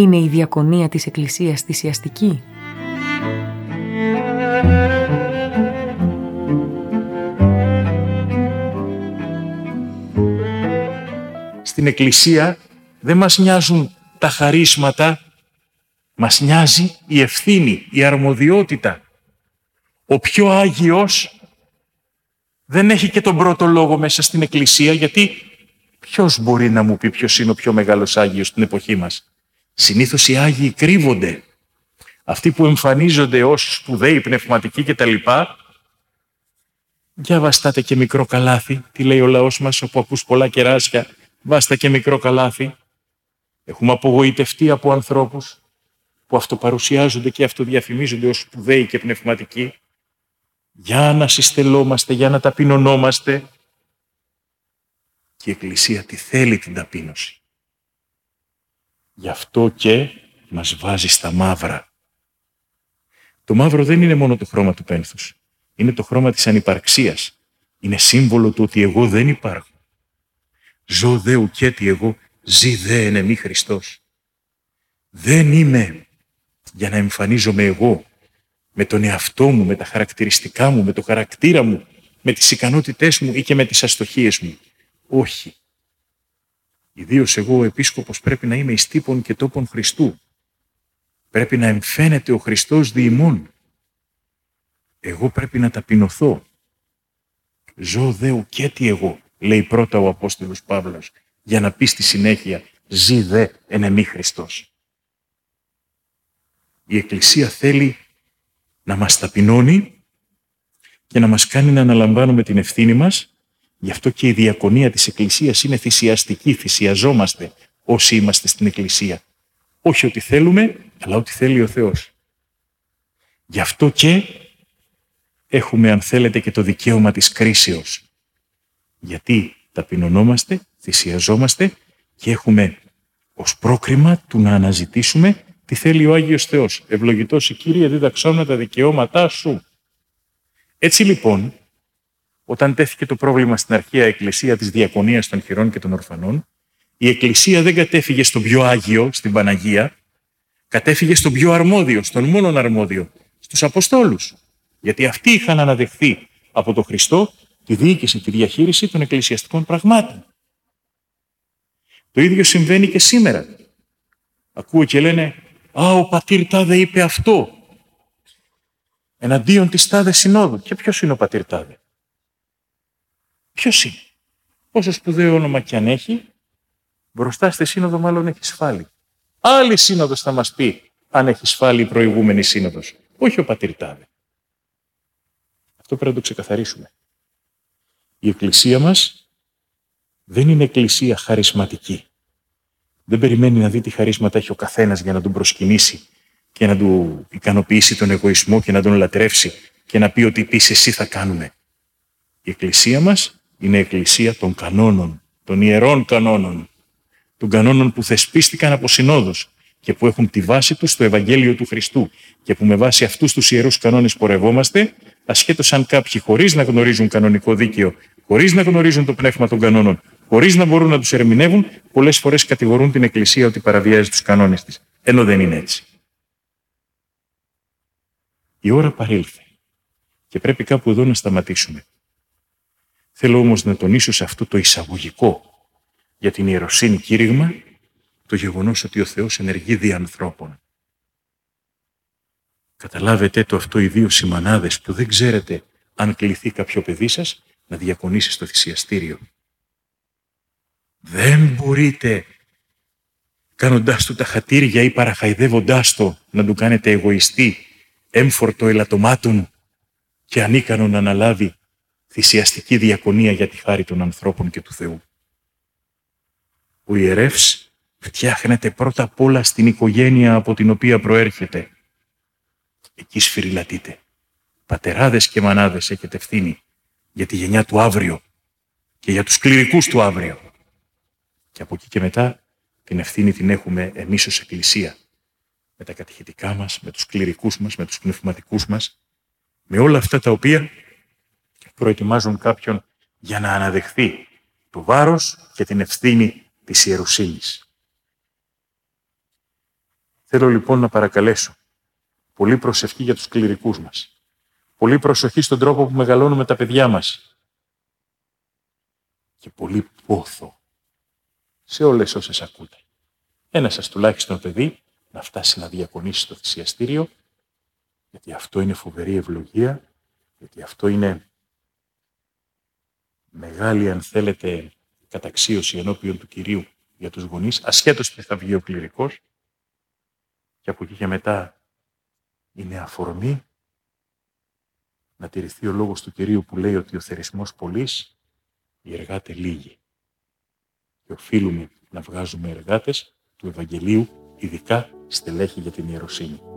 Είναι η διακονία της Εκκλησίας θυσιαστική? Στην Εκκλησία δεν μας νοιάζουν τα χαρίσματα, μας νοιάζει η ευθύνη, η αρμοδιότητα. Ο πιο Άγιος δεν έχει και τον πρώτο λόγο μέσα στην Εκκλησία, γιατί ποιος μπορεί να μου πει ποιος είναι ο πιο μεγάλος Άγιος στην εποχή μας? Συνήθως οι Άγιοι κρύβονται. Αυτοί που εμφανίζονται ως σπουδαίοι, πνευματικοί κτλ. Για βαστάτε και μικρό καλάθι, τι λέει ο λαός μας, όπου ακούς πολλά κεράσια, βάστα και μικρό καλάθι. Έχουμε απογοητευτεί από ανθρώπους που αυτοπαρουσιάζονται και αυτοδιαφημίζονται ως σπουδαίοι και πνευματικοί. Για να συστελόμαστε, για να ταπεινωνόμαστε. Και η Εκκλησία τι θέλει? Την ταπείνωση. Γι' αυτό και μας βάζει στα μαύρα. Το μαύρο δεν είναι μόνο το χρώμα του πένθους. Είναι το χρώμα της ανυπαρξίας. Είναι σύμβολο του ότι εγώ δεν υπάρχω. Ζω δε ουκέτι εγώ, ζει δε εν εμή Χριστός. Δεν είμαι για να εμφανίζομαι εγώ με τον εαυτό μου, με τα χαρακτηριστικά μου, με το χαρακτήρα μου, με τις ικανότητές μου ή και με τις αστοχίες μου. Όχι. Ιδίως εγώ ο επίσκοπος πρέπει να είμαι εις τύπων και τόπων Χριστού. Πρέπει να εμφαίνεται ο Χριστός δι' ημών. Εγώ πρέπει να ταπεινωθώ. Ζω δε ουκέτι εγώ, λέει πρώτα ο Απόστολος Παύλος, για να πει στη συνέχεια, ζει δε εν εμή Χριστός. Η Εκκλησία θέλει να μας ταπεινώνει και να μας κάνει να αναλαμβάνουμε την ευθύνη μας. Γι' αυτό και η διακονία της Εκκλησίας είναι θυσιαστική, θυσιαζόμαστε όσοι είμαστε στην Εκκλησία. Όχι ό,τι θέλουμε, αλλά ό,τι θέλει ο Θεός. Γι' αυτό και έχουμε, αν θέλετε, και το δικαίωμα της κρίσεως. Γιατί ταπεινωνόμαστε, θυσιαζόμαστε και έχουμε ως πρόκριμα του να αναζητήσουμε τι θέλει ο Άγιος Θεός. Ευλογητός η Κύριε, δίδαξόμνα τα δικαιώματά σου. Έτσι λοιπόν, όταν τέθηκε το πρόβλημα στην αρχαία Εκκλησία της διακονίας των χειρών και των ορφανών, η Εκκλησία δεν κατέφυγε στον πιο Άγιο, στην Παναγία, κατέφυγε στον πιο αρμόδιο, στον μόνον αρμόδιο, στους Αποστόλους. Γιατί αυτοί είχαν αναδεχθεί από τον Χριστό τη διοίκηση, τη διαχείριση των εκκλησιαστικών πραγμάτων. Το ίδιο συμβαίνει και σήμερα. Ακούω και λένε, ο πατήρ τάδε είπε αυτό, εναντίον της τάδε συνόδου. Και ποιος είναι ο πατήρ τάδε? Ποιος είναι? Όσο σπουδαίο όνομα κι αν έχει, μπροστά στη σύνοδο μάλλον έχει σφάλει. Άλλη σύνοδος θα μας πει αν έχει σφάλει η προηγούμενη σύνοδος. Όχι ο πατήρ τάδε. Αυτό πρέπει να το ξεκαθαρίσουμε. Η Εκκλησία μας δεν είναι εκκλησία χαρισματική. Δεν περιμένει να δει τι χαρίσματα έχει ο καθένας για να τον προσκυνήσει και να του ικανοποιήσει τον εγωισμό και να τον λατρεύσει και να πει ότι πεις εσύ θα κάνουμε. Η Εκκλησία μας είναι εκκλησία των κανόνων, των ιερών κανόνων, των κανόνων που θεσπίστηκαν από συνόδους και που έχουν τη βάση τους στο Ευαγγέλιο του Χριστού και που με βάση αυτούς τους ιερούς κανόνες πορευόμαστε, ασχέτως αν κάποιοι χωρίς να γνωρίζουν κανονικό δίκαιο, χωρίς να γνωρίζουν το πνεύμα των κανόνων, χωρίς να μπορούν να τους ερμηνεύουν, πολλές φορές κατηγορούν την Εκκλησία ότι παραβιάζει τους κανόνες της, ενώ δεν είναι έτσι. Η ώρα παρήλθε και πρέπει κάπου εδώ να σταματήσουμε. Θέλω όμως να τονίσω σε αυτό το εισαγωγικό για την ιεροσύνη κήρυγμα το γεγονός ότι ο Θεός ενεργεί δι' ανθρώπων. Καταλάβετε το αυτό οι δύο σημανάδες που δεν ξέρετε αν κληθεί κάποιο παιδί σας να διακονήσει στο θυσιαστήριο. Δεν μπορείτε κάνοντάς του τα χατήρια ή παραχαϊδεύοντάς το να του κάνετε εγωιστή, έμφορτο ελαττωμάτων και ανίκανο να αναλάβει θυσιαστική διακονία για τη χάρη των ανθρώπων και του Θεού. Ο ιερεύς φτιάχνεται πρώτα απ' όλα στην οικογένεια από την οποία προέρχεται. Εκεί σφυριλατείτε. Πατεράδες και μανάδες έχετε ευθύνη για τη γενιά του αύριο και για τους κληρικούς του αύριο. Και από εκεί και μετά την ευθύνη την έχουμε εμείς ως Εκκλησία. Με τα κατηχητικά μας, με τους κληρικούς μας, με τους πνευματικούς μας, με όλα αυτά τα οποία προετοιμάζουν κάποιον για να αναδεχθεί το βάρος και την ευθύνη της ιεροσύνης. Θέλω λοιπόν να παρακαλέσω πολύ προσευχή για τους κληρικούς μας. Πολύ προσοχή στον τρόπο που μεγαλώνουμε τα παιδιά μας. Και πολύ πόθο σε όλες όσες ακούτε. Ένα σας τουλάχιστον παιδί να φτάσει να διακονήσει στο θυσιαστήριο, γιατί αυτό είναι φοβερή ευλογία, γιατί αυτό είναι μεγάλη, αν θέλετε, καταξίωση ενώπιον του Κυρίου για τους γονείς, ασχέτως τι θα βγει ο κληρικός, και από εκεί και μετά είναι αφορμή να τηρηθεί ο λόγος του Κυρίου που λέει ότι ο θερισμός πολλής, οι εργάτε λίγοι. Και οφείλουμε να βγάζουμε εργάτες του Ευαγγελίου, ειδικά στελέχη για την ιεροσύνη.